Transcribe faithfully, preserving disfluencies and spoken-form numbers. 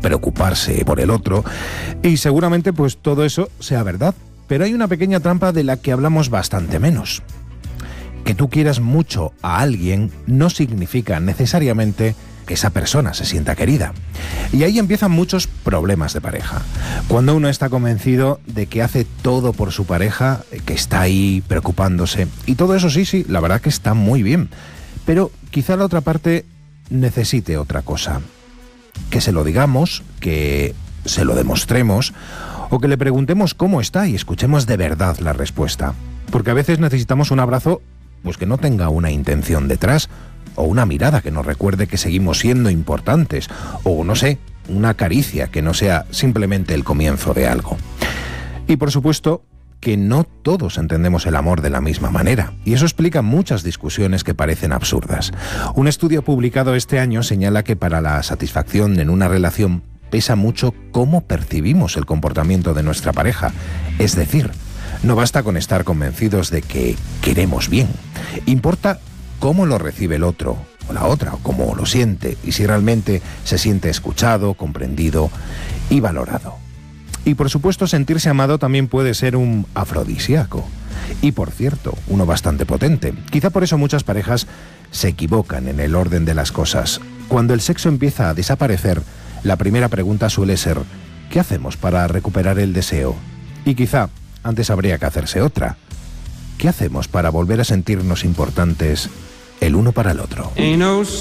preocuparse por el otro, y seguramente pues todo eso sea verdad. Pero hay una pequeña trampa de la que hablamos bastante menos. Que tú quieras mucho a alguien no significa necesariamente que esa persona se sienta querida. Y ahí empiezan muchos problemas de pareja. Cuando uno está convencido de que hace todo por su pareja, que está ahí preocupándose, y todo eso sí, sí, la verdad que está muy bien. Pero quizá la otra parte necesite otra cosa. Que se lo digamos, que se lo demostremos, o que le preguntemos cómo está y escuchemos de verdad la respuesta. Porque a veces necesitamos un abrazo pues que no tenga una intención detrás, o una mirada que nos recuerde que seguimos siendo importantes, o no sé, una caricia que no sea simplemente el comienzo de algo. Y por supuesto que no todos entendemos el amor de la misma manera, y eso explica muchas discusiones que parecen absurdas. Un estudio publicado este año señala que para la satisfacción en una relación pesa mucho cómo percibimos el comportamiento de nuestra pareja, es decir, no basta con estar convencidos de que queremos bien. Importa cómo lo recibe el otro o la otra, o cómo lo siente, y si realmente se siente escuchado, comprendido y valorado. Y por supuesto, sentirse amado también puede ser un afrodisíaco. Y por cierto, uno bastante potente. Quizá por eso muchas parejas se equivocan en el orden de las cosas. Cuando el sexo empieza a desaparecer, la primera pregunta suele ser: ¿qué hacemos para recuperar el deseo? Y quizá antes habría que hacerse otra. ¿Qué hacemos para volver a sentirnos importantes el uno para el otro?